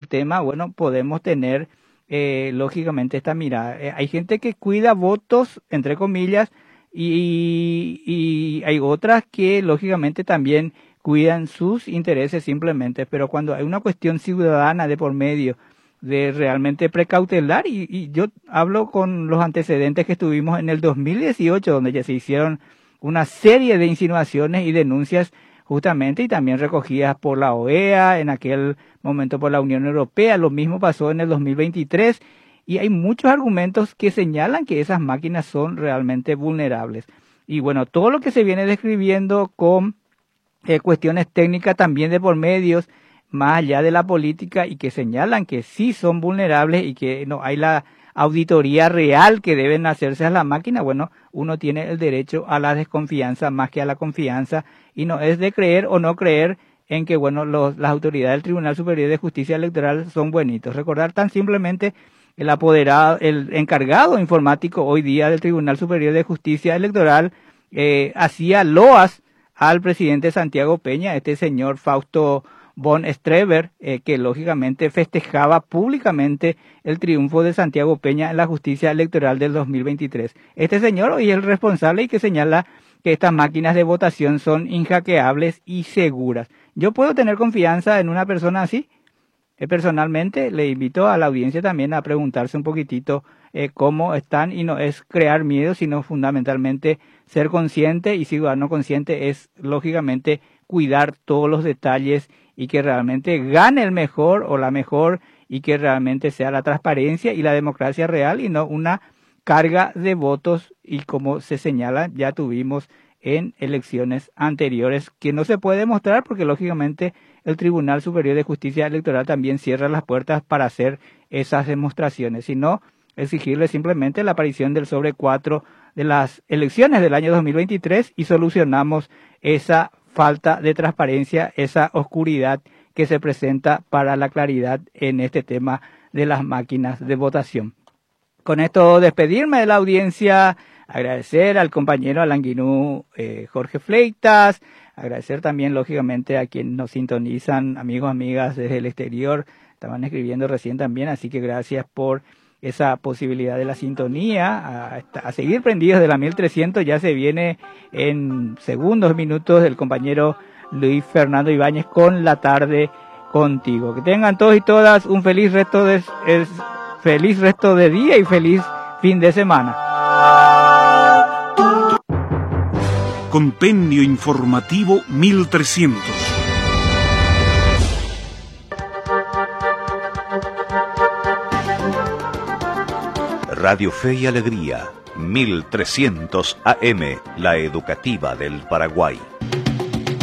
tema, bueno, podemos tener lógicamente esta mirada. Hay gente que cuida votos, entre comillas, y hay otras que lógicamente también cuidan sus intereses simplemente, pero cuando hay una cuestión ciudadana de por medio, de realmente precautelar, y yo hablo con los antecedentes que tuvimos en el 2018, donde ya se hicieron una serie de insinuaciones y denuncias justamente, y también recogidas por la OEA, en aquel momento por la Unión Europea. Lo mismo pasó en el 2023, y hay muchos argumentos que señalan que esas máquinas son realmente vulnerables. Y bueno, todo lo que se viene describiendo con cuestiones técnicas también de por medios, más allá de la política, y que señalan que sí son vulnerables y que no hay la auditoría real que deben hacerse a la máquina, bueno, uno tiene el derecho a la desconfianza más que a la confianza, y no es de creer o no creer en que, bueno, las autoridades del Tribunal Superior de Justicia Electoral son buenitos. Recordar tan simplemente el apoderado, el encargado informático hoy día del Tribunal Superior de Justicia Electoral hacía loas al presidente Santiago Peña, este señor Fausto von Streber, que lógicamente festejaba públicamente el triunfo de Santiago Peña en la justicia electoral del 2023. Este señor hoy es el responsable y que señala que estas máquinas de votación son inhackeables y seguras. ¿Yo puedo tener confianza en una persona así? Personalmente le invito a la audiencia también a preguntarse un poquitito cómo están, y no es crear miedo, sino fundamentalmente ser consciente, y ciudadano consciente es lógicamente cuidar todos los detalles y que realmente gane el mejor o la mejor, y que realmente sea la transparencia y la democracia real y no una carga de votos, y como se señala ya tuvimos en elecciones anteriores, que no se puede demostrar porque lógicamente el Tribunal Superior de Justicia Electoral también cierra las puertas para hacer esas demostraciones, sino exigirle simplemente la aparición del sobre 4 de las elecciones del año 2023 y solucionamos esa falta de transparencia, esa oscuridad que se presenta para la claridad en este tema de las máquinas de votación. Con esto despedirme de la audiencia, agradecer al compañero Alan Guinú, Jorge Fleitas, agradecer también lógicamente a quienes nos sintonizan, amigos, amigas desde el exterior, estaban escribiendo recién también, así que gracias por esa posibilidad de la sintonía, a seguir prendidos de la 1300, ya se viene en segundos, minutos el compañero Luis Fernando Ibáñez con La Tarde Contigo. Que tengan todos y todas un feliz resto de día y feliz fin de semana. Compendio Informativo 1300. Radio Fe y Alegría, 1300 AM, la educativa del Paraguay.